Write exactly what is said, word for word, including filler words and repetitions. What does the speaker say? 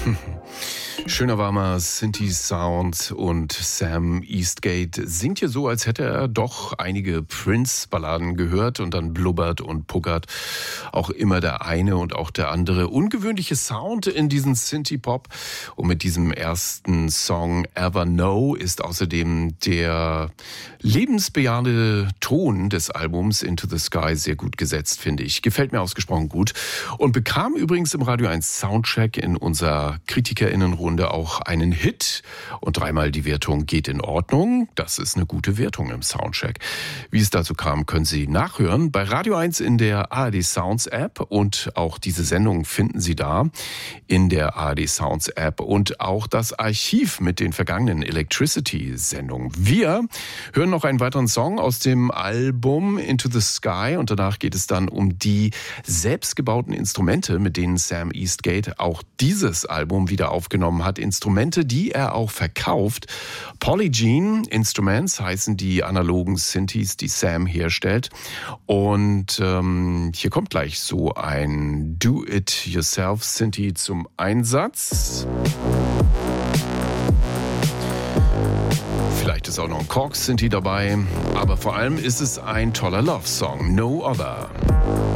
Schöner warmer Synthi-Sound und Sam Eastgate singt hier so, als hätte er doch einige Prince-Balladen gehört und dann blubbert und puckert auch immer der eine und auch der andere. Ungewöhnliche Sound in diesen Synthie-Pop und mit diesem ersten Song Ever Know ist außerdem der lebensbejahende Ton des Albums Into the Sky sehr gut gesetzt, finde ich. Gefällt mir ausgesprochen gut und bekam übrigens im Radio eins Soundcheck in unserer KritikerInnenrunde auch einen Hit und dreimal die Wertung geht in Ordnung. Das ist eine gute Wertung im Soundcheck. Wie es dazu kam, können Sie nachhören bei Radio eins in der A R D Sounds App und auch diese Sendung finden Sie da in der A R D Sounds App und auch das Archiv mit den vergangenen Electricity-Sendungen. Wir hören noch einen weiteren Song aus dem Album Into the Sky und danach geht es dann um die selbstgebauten Instrumente, mit denen Sam Eastgate auch dieses Album wieder aufgenommen hat. Instrumente, die er auch verkauft. Polygene Instruments heißen die analogen Synthes, die Sam herstellt. Und ähm, hier kommt gleich so ein Do-It-Yourself-Synthi zum Einsatz. Vielleicht ist auch noch ein Korg-Synthi dabei, aber vor allem ist es ein toller Love-Song, No Other.